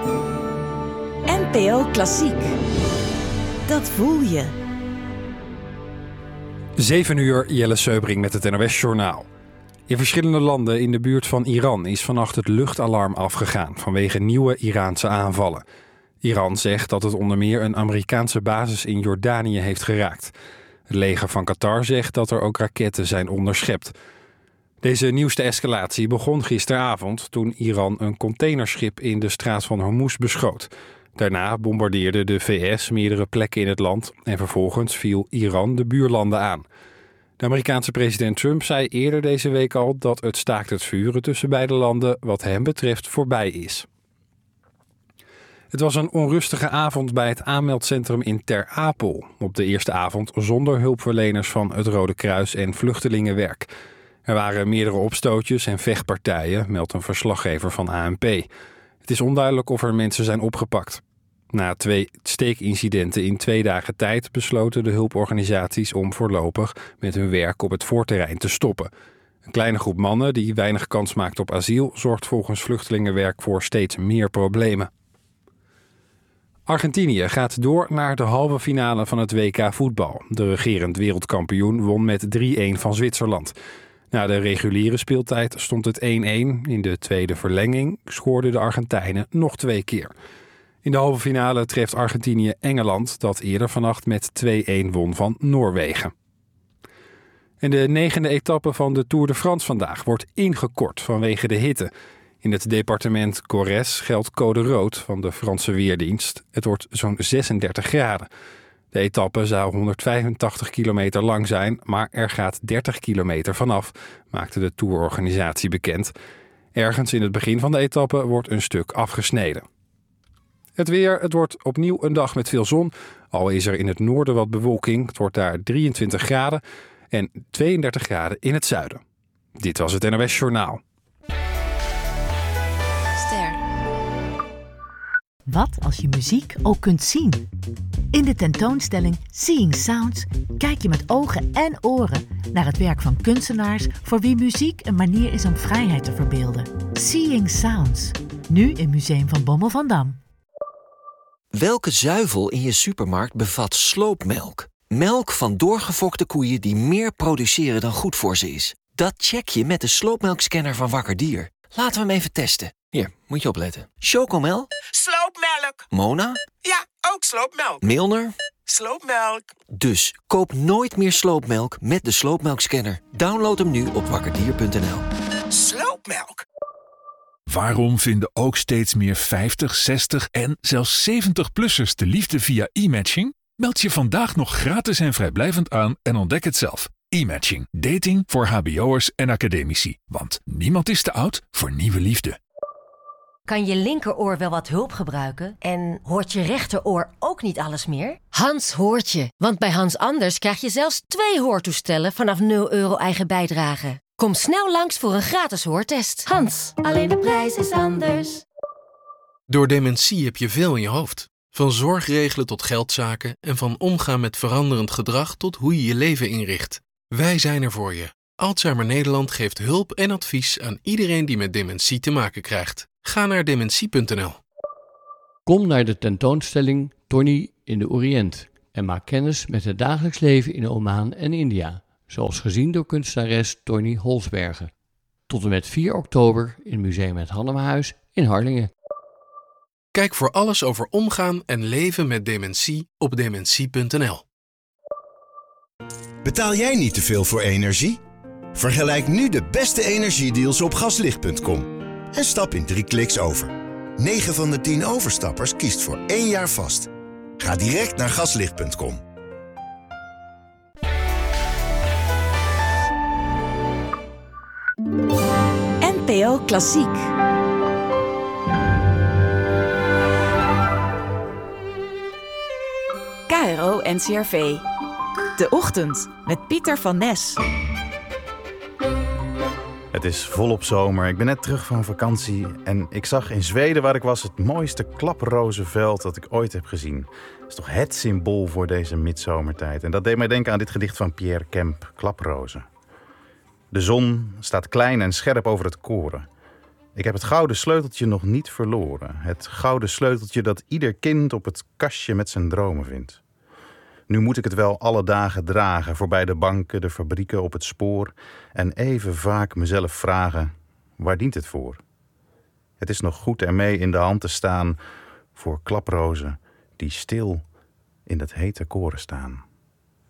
NPO Klassiek. Dat voel je. 7 uur, Jelle Seubring met het NOS-journaal. In verschillende landen in de buurt van Iran is vannacht het luchtalarm afgegaan vanwege nieuwe Iraanse aanvallen. Iran zegt dat het onder meer een Amerikaanse basis in Jordanië heeft geraakt. Het leger van Qatar zegt dat er ook raketten zijn onderschept. Deze nieuwste escalatie begon gisteravond toen Iran een containerschip in de straat van Hormuz beschoot. Daarna bombardeerde de VS meerdere plekken in het land en vervolgens viel Iran de buurlanden aan. De Amerikaanse president Trump zei eerder deze week al dat het staakt het vuren tussen beide landen wat hem betreft voorbij is. Het was een onrustige avond bij het aanmeldcentrum in Ter Apel. Op de eerste avond zonder hulpverleners van het Rode Kruis en Vluchtelingenwerk. Er waren meerdere opstootjes en vechtpartijen, meldt een verslaggever van ANP. Het is onduidelijk of er mensen zijn opgepakt. Na 2 steekincidenten in 2 dagen tijd besloten de hulporganisaties om voorlopig met hun werk op het voorterrein te stoppen. Een kleine groep mannen die weinig kans maakt op asiel zorgt volgens Vluchtelingenwerk voor steeds meer problemen. Argentinië gaat door naar de halve finale van het WK voetbal. De regerend wereldkampioen won met 3-1 van Zwitserland. Na de reguliere speeltijd stond het 1-1. In de tweede verlenging scoorden de Argentijnen nog 2 keer. In de halve finale treft Argentinië Engeland, dat eerder vannacht met 2-1 won van Noorwegen. En de 9e etappe van de Tour de France vandaag wordt ingekort vanwege de hitte. In het departement Corrèze geldt code rood van de Franse Weerdienst. Het wordt zo'n 36 graden. De etappe zou 185 kilometer lang zijn, maar er gaat 30 kilometer vanaf, maakte de tourorganisatie bekend. Ergens in het begin van de etappe wordt een stuk afgesneden. Het weer, het wordt opnieuw een dag met veel zon. Al is er in het noorden wat bewolking. Het wordt daar 23 graden en 32 graden in het zuiden. Dit was het NOS Journaal. Wat als je muziek ook kunt zien? In de tentoonstelling Seeing Sounds kijk je met ogen en oren naar het werk van kunstenaars voor wie muziek een manier is om vrijheid te verbeelden. Seeing Sounds, nu in Museum van Bommel van Dam. Welke zuivel in je supermarkt bevat sloopmelk? Melk van doorgefokte koeien die meer produceren dan goed voor ze is. Dat check je met de sloopmelkscanner van Wakker Dier. Laten we hem even testen. Hier, moet je opletten. Chocomel? Sloopmelk. Mona? Ja, ook sloopmelk. Milner? Sloopmelk. Dus koop nooit meer sloopmelk met de sloopmelkscanner. Download hem nu op wakkerdier.nl. Sloopmelk. Waarom vinden ook steeds meer 50, 60 en zelfs 70-plussers de liefde via e-matching? Meld je vandaag nog gratis en vrijblijvend aan en ontdek het zelf. E-matching. Dating voor hbo'ers en academici. Want niemand is te oud voor nieuwe liefde. Kan je linkeroor wel wat hulp gebruiken? En hoort je rechteroor ook niet alles meer? Hans hoort je. Want bij Hans Anders krijg je zelfs 2 hoortoestellen vanaf €0 eigen bijdrage. Kom snel langs voor een gratis hoortest. Hans, alleen de prijs is anders. Door dementie heb je veel in je hoofd. Van zorgregelen tot geldzaken en van omgaan met veranderend gedrag tot hoe je je leven inricht. Wij zijn er voor je. Alzheimer Nederland geeft hulp en advies aan iedereen die met dementie te maken krijgt. Ga naar dementie.nl. Kom naar de tentoonstelling Tony in de Oriënt en maak kennis met het dagelijks leven in Oman en India, zoals gezien door kunstenares Tony Holsbergen. Tot en met 4 oktober in Museum Het Hannemehuis in Harlingen. Kijk voor alles over omgaan en leven met dementie op dementie.nl. Betaal jij niet te veel voor energie? Vergelijk nu de beste energiedeals op gaslicht.com. En stap in 3 kliks over. 9 van de 10 overstappers kiest voor 1 jaar vast. Ga direct naar gaslicht.com. NPO Klassiek. KRO NCRV. De Ochtend met Pieter van Nes. Het is volop zomer. Ik ben net terug van vakantie en ik zag in Zweden waar ik was het mooiste klaprozenveld dat ik ooit heb gezien. Dat is toch het symbool voor deze midzomertijd. En dat deed mij denken aan dit gedicht van Pierre Kemp, Klaprozen. De zon staat klein en scherp over het koren. Ik heb het gouden sleuteltje nog niet verloren. Het gouden sleuteltje dat ieder kind op het kastje met zijn dromen vindt. Nu moet ik het wel alle dagen dragen, voorbij de banken, de fabrieken, op het spoor. En even vaak mezelf vragen, waar dient het voor? Het is nog goed ermee in de hand te staan voor klaprozen die stil in dat hete koren staan.